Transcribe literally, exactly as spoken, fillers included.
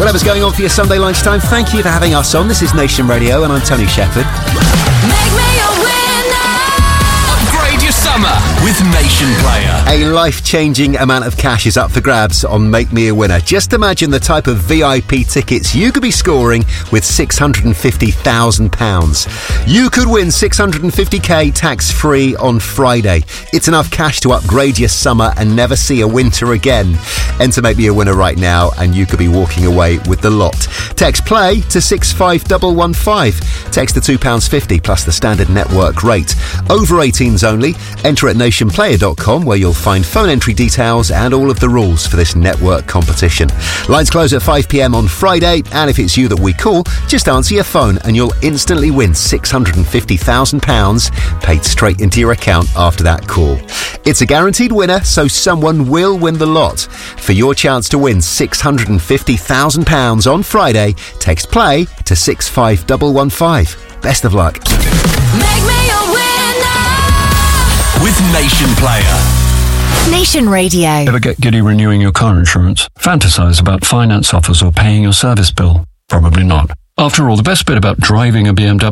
Whatever's going on for your Sunday lunchtime, thank you for having us on. This is Nation Radio and I'm Tony Shepherd. Make me a winner. Upgrade your summer with Nation Player. A life-changing amount of cash is up for grabs on Make Me a Winner. Just imagine the type of V I P tickets you could be scoring with six hundred fifty thousand pounds. You could win six hundred fifty k tax-free on Friday. It's enough cash to upgrade your summer and never see a winter again. Enter Make Me a Winner right now and you could be walking away with the lot. Text PLAY to six five one one five. Text the two pounds fifty plus the standard network rate. Over eighteens only. Enter at nation player dot com where you'll find phone entry details and all of the rules for this network competition. Lines close at five p m on Friday, and if it's you that we call, just answer your phone and you'll instantly win six hundred fifty thousand pounds paid straight into your account after that call. It's a guaranteed winner, so someone will win the lot. For your chance to win six hundred fifty thousand pounds on Friday, text PLAY to six five one one five. Best of luck. Make me a winner. With Nation Player. Nation Radio. Ever get giddy renewing your car insurance? Fantasize about finance offers or paying your service bill? Probably not. After all, the best bit about driving a B M W